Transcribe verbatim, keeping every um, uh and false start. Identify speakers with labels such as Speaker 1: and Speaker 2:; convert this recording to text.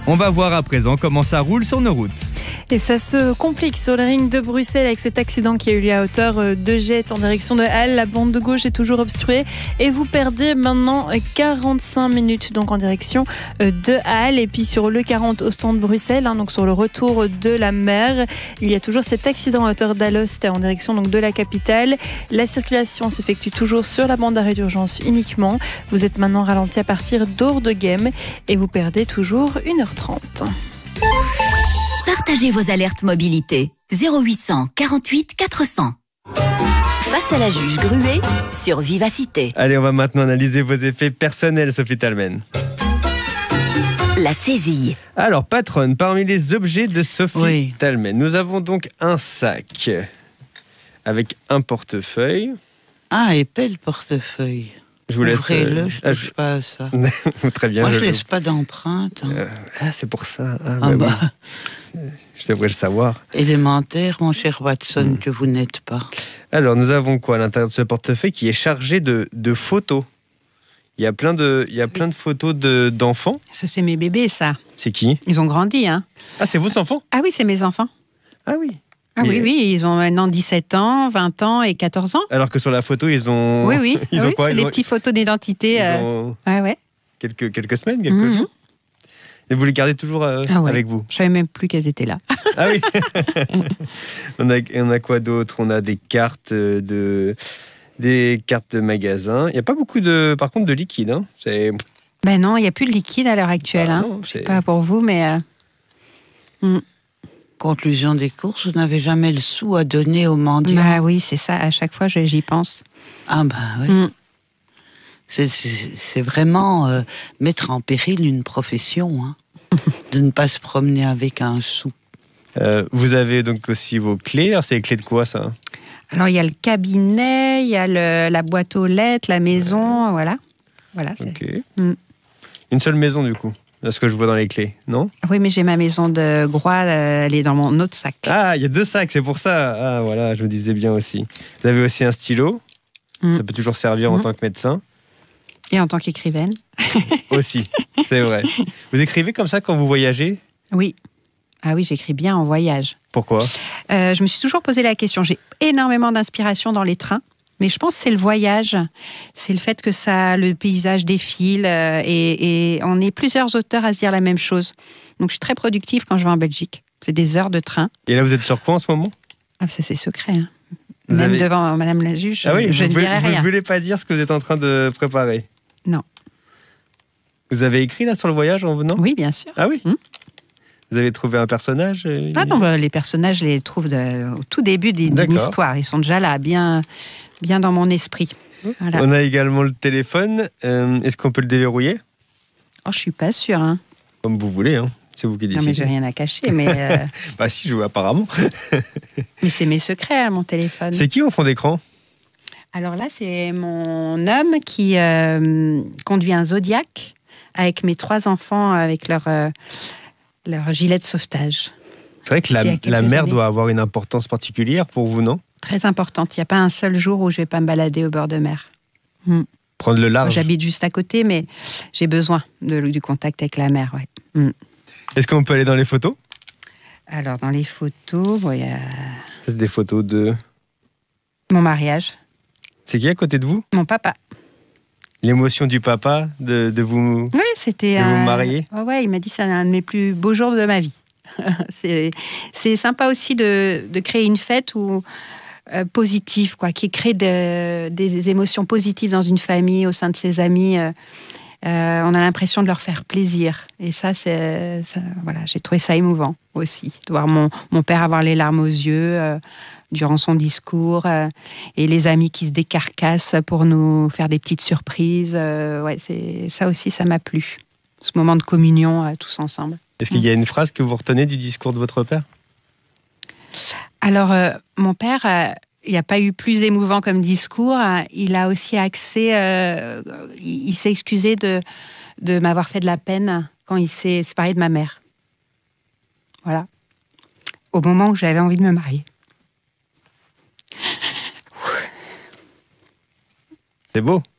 Speaker 1: On va voir à présent comment ça roule sur nos routes.
Speaker 2: Et ça se complique sur le ring de Bruxelles avec cet accident qui a eu lieu à hauteur de Jette en direction de Halle. La bande de gauche est toujours obstruée et vous perdez maintenant quarante-cinq minutes donc en direction de Halle. Et puis sur le quarante au stand de Bruxelles, hein, donc sur le retour de la mer, il y a toujours cet accident à hauteur d'Alost en direction donc de la capitale. La circulation s'effectue toujours sur la bande d'arrêt d'urgence uniquement. Vous êtes maintenant ralenti à partir d'Ordegem et vous perdez toujours une heure trente.
Speaker 3: Partagez vos alertes mobilité. zéro huit cent quarante-huit quatre cents. Face à la juge Gruet sur Vivacité.
Speaker 1: Allez, on va maintenant analyser vos effets personnels, Sophie Talmen.
Speaker 3: La saisie.
Speaker 1: Alors, patronne, parmi les objets de Sophie
Speaker 4: Oui.
Speaker 1: Talmen, nous avons donc un sac avec un portefeuille.
Speaker 4: Ah, épais le portefeuille.
Speaker 1: Je vous laisse.
Speaker 4: Ouvrez-le,
Speaker 1: euh,
Speaker 4: je
Speaker 1: ah,
Speaker 4: touche pas à ça.
Speaker 1: Très bien.
Speaker 4: Moi,
Speaker 1: je
Speaker 4: je laisse pas d'empreinte. Hein.
Speaker 1: Euh, ah, c'est pour ça. Ah,
Speaker 4: Ah
Speaker 1: bah
Speaker 4: bah,
Speaker 1: oui. Je devrais le savoir.
Speaker 4: élémentaire, mon cher Watson,
Speaker 1: Mm.
Speaker 4: que vous n'êtes pas.
Speaker 1: Alors, nous avons quoi à l'intérieur de ce portefeuille qui est chargé de, de photos. Il y a plein de, il y a plein de photos de, d'enfants.
Speaker 5: Ça, c'est mes bébés, ça.
Speaker 1: C'est qui?
Speaker 5: Ils ont grandi, hein.
Speaker 1: Ah, c'est vos enfants?
Speaker 5: Ah oui, c'est mes enfants.
Speaker 1: Ah oui.
Speaker 5: Ah
Speaker 1: Mais-
Speaker 5: oui, oui, ils ont maintenant dix-sept ans, vingt ans et quatorze ans.
Speaker 1: Alors que sur la photo, ils ont.
Speaker 5: Oui, oui.
Speaker 1: Ils
Speaker 5: oui,
Speaker 1: ont quoi?
Speaker 5: c'est
Speaker 1: Ils
Speaker 5: des
Speaker 1: ont-
Speaker 5: petites photos d'identité.
Speaker 1: Ils
Speaker 5: euh,
Speaker 1: ont
Speaker 5: Ouais, ouais.
Speaker 1: quelques, quelques semaines, quelques
Speaker 5: Mhm.
Speaker 1: jours. Et vous les gardez toujours euh,
Speaker 5: Ah ouais.
Speaker 1: avec vous?
Speaker 5: Je savais même plus qu'elles étaient là.
Speaker 1: Ah oui. on, a, on a quoi d'autre? On a des cartes de, des cartes de magasin. Il n'y a pas beaucoup de, par contre, de liquide. Hein. C'est
Speaker 5: Ben non, il n'y a plus de liquide à l'heure actuelle.
Speaker 1: Ah
Speaker 5: hein.
Speaker 1: non,
Speaker 5: Je sais
Speaker 1: c'est-
Speaker 5: pas pour vous, mais... euh,
Speaker 4: Conclusion des courses, vous n'avez jamais le sou à donner aux mendiants.
Speaker 5: Bah oui, c'est ça. À chaque fois, je- j'y pense.
Speaker 4: Ah bah oui.
Speaker 5: Mm.
Speaker 4: C'est, c'est, c'est vraiment euh, mettre en péril une profession, hein, de ne pas se promener avec un sou.
Speaker 1: Euh, vous avez donc aussi vos clés. Alors, c'est les clés de quoi, ça?
Speaker 5: Alors, il y a le cabinet, il y a le- la boîte aux lettres, la maison, voilà. Voilà. c'est-
Speaker 1: Ok.
Speaker 5: Mm.
Speaker 1: Une seule maison, du coup, de ce que je vois dans les clés, non?
Speaker 5: Oui, mais j'ai ma maison de Groix, euh, elle est dans mon autre sac.
Speaker 1: Ah, il y a deux sacs, c'est pour ça. Ah, voilà, je me disais bien aussi. Vous avez aussi un stylo.
Speaker 5: Mm.
Speaker 1: Ça peut toujours servir en
Speaker 5: Mm.
Speaker 1: tant que médecin.
Speaker 5: Et en tant qu'écrivaine.
Speaker 1: Aussi, c'est vrai. Vous écrivez comme ça quand vous voyagez?
Speaker 5: Oui. Ah oui, j'écris bien en voyage.
Speaker 1: Pourquoi?
Speaker 5: Euh, je me suis toujours posé la question. J'ai énormément d'inspiration dans les trains, mais je pense que c'est le voyage. C'est le fait que ça, le paysage défile euh, et, et on est plusieurs auteurs à se dire la même chose. Donc je suis très productive quand je vais en Belgique. C'est des heures de train.
Speaker 1: Et là, vous êtes sur quoi en ce moment?
Speaker 5: Ah, ça, c'est secret. Hein.
Speaker 1: Vous
Speaker 5: Même
Speaker 1: avez-
Speaker 5: devant Madame la juge,
Speaker 1: Ah oui,
Speaker 5: je
Speaker 1: vous
Speaker 5: ne
Speaker 1: voulez-
Speaker 5: dirai
Speaker 1: Vous
Speaker 5: rien.
Speaker 1: ne voulez pas dire ce que vous êtes en train de préparer?
Speaker 5: Non.
Speaker 1: Vous avez écrit là sur le voyage en venant?
Speaker 5: Oui, bien sûr.
Speaker 1: Ah oui?
Speaker 5: Hmm.
Speaker 1: Vous avez trouvé un personnage? euh,
Speaker 5: Ah non, bah, les personnages, je les trouve de- au tout début d'une
Speaker 1: D'accord.
Speaker 5: histoire. Ils sont déjà là, bien, bien dans mon esprit. Voilà.
Speaker 1: On a également le téléphone. Euh, Est-ce qu'on peut le déverrouiller?
Speaker 5: Oh, je suis pas sûre. Hein.
Speaker 1: Comme vous voulez, hein. C'est vous qui
Speaker 5: Non, mais
Speaker 1: décidez.
Speaker 5: j'ai rien à cacher. Mais, euh,
Speaker 1: Bah si, je vois apparemment.
Speaker 5: mais c'est mes secrets, hein, mon téléphone.
Speaker 1: C'est qui en fond d'écran?
Speaker 5: Alors là, c'est mon homme qui euh, conduit un Zodiac avec mes trois enfants avec leur, euh, leur gilet de sauvetage.
Speaker 1: C'est vrai que la,
Speaker 5: C'est il y a quelques
Speaker 1: la mer
Speaker 5: années.
Speaker 1: doit avoir une importance particulière pour vous, non?
Speaker 5: Très importante. Il n'y a pas un seul jour où je vais pas me balader au bord de mer.
Speaker 1: Prendre le large.
Speaker 5: J'habite juste à côté, mais j'ai besoin de, du contact avec la mer. Ouais. Mm.
Speaker 1: Est-ce qu'on peut aller dans les photos?
Speaker 5: Alors, dans les photos, bon, il y a
Speaker 1: Ça, c'est des photos de...
Speaker 5: mon mariage,
Speaker 1: C'est qui à côté de vous?
Speaker 5: mon papa.
Speaker 1: L'émotion du papa de, de vous...
Speaker 5: Oui, c'était
Speaker 1: De vous
Speaker 5: un...
Speaker 1: marier?
Speaker 5: Oh, ouais, il m'a dit que c'est un de mes plus beaux jours de ma vie. c'est, c'est sympa aussi de, de créer une fête où, euh, positive, quoi, qui crée de, des émotions positives dans une famille, au sein de ses amis. Euh, euh, on a l'impression de leur faire plaisir. Et ça, c'est, ça, voilà, j'ai trouvé ça émouvant aussi, de voir mon, mon père avoir les larmes aux yeux euh, durant son discours euh, et les amis qui se décarcassent pour nous faire des petites surprises. Euh, ouais, c'est, ça aussi, ça m'a plu. Ce moment de communion euh, tous ensemble.
Speaker 1: Est-ce qu'il y a une phrase que vous retenez du discours de votre père?
Speaker 5: Alors, euh, mon père, euh, il n'y a pas eu plus émouvant comme discours. Euh, il a aussi axé, euh, il, il s'est excusé de, de m'avoir fait de la peine quand il s'est séparé de ma mère. Voilà. Au moment où j'avais envie de me marier.
Speaker 1: C'est beau.